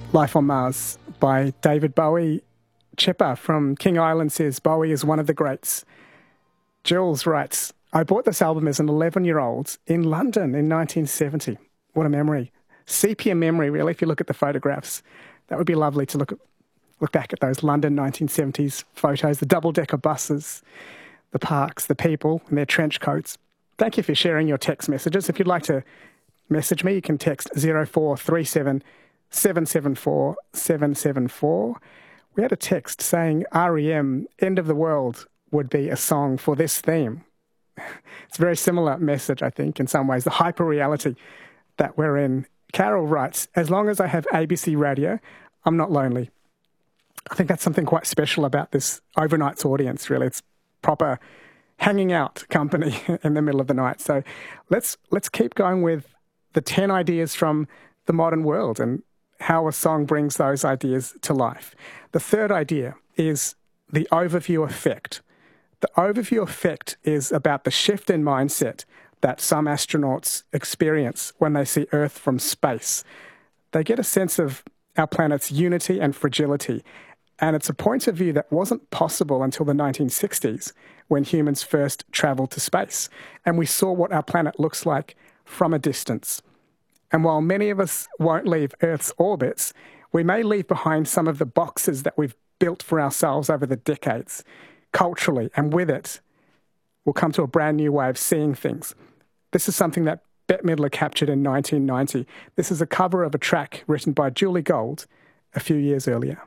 Life on Mars by David Bowie. Chipper from King Island says, Bowie is one of the greats. Jules writes, I bought this album as an 11-year-old in London in 1970. What a memory. Sepia memory, really, if you look at the photographs. That would be lovely to look back at those London 1970s photos, the double-decker buses, the parks, the people and their trench coats. Thank you for sharing your text messages. If you'd like to message me, you can text 0437 774 774. We had a text saying REM, End of the World, would be a song for this theme. It's a very similar message, I think, in some ways, the hyper-reality that we're in. Carol writes, as long as I have ABC radio, I'm not lonely. I think that's something quite special about this overnight's audience, really. It's proper hanging out company in the middle of the night. So let's keep going with the 10 ideas from the modern world and how a song brings those ideas to life. The third idea is the overview effect. The overview effect is about the shift in mindset that some astronauts experience when they see Earth from space. They get a sense of our planet's unity and fragility, and it's a point of view that wasn't possible until the 1960s when humans first travelled to space, and we saw what our planet looks like from a distance. And while many of us won't leave Earth's orbits, we may leave behind some of the boxes that we've built for ourselves over the decades, culturally, and with it, we'll come to a brand new way of seeing things. This is something that Bette Midler captured in 1990. This is a cover of a track written by Julie Gold a few years earlier.